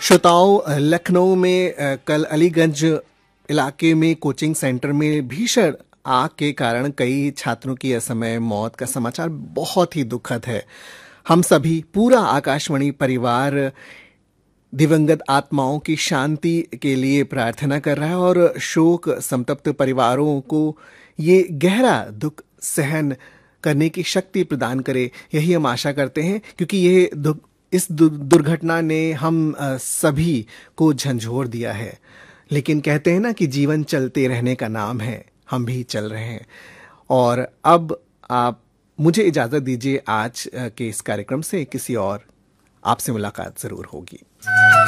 श्रोताओं, लखनऊ में कल अलीगंज इलाके में कोचिंग सेंटर में भीषण आग के कारण कई छात्रों की असमय मौत का समाचार बहुत ही दुखद है। हम सभी, पूरा आकाशवाणी परिवार दिवंगत आत्माओं की शांति के लिए प्रार्थना कर रहा है और शोक संतप्त परिवारों को ये गहरा दुख सहन करने की शक्ति प्रदान करे, यही हम आशा करते हैं, क्योंकि ये इस दुर्घटना ने हम सभी को झंझोर दिया है। लेकिन कहते हैं ना कि जीवन चलते रहने का नाम है, हम भी चल रहे हैं। और अब आप मुझे इजाज़त दीजिए, आज के इस कार्यक्रम से किसी और आपसे मुलाकात ज़रूर होगी।